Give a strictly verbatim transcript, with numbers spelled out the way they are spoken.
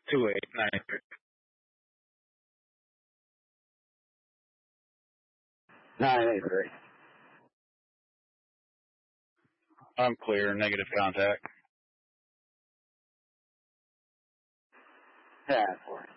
two eight nine three. nine eight three. I'm clear. Negative contact. ten four.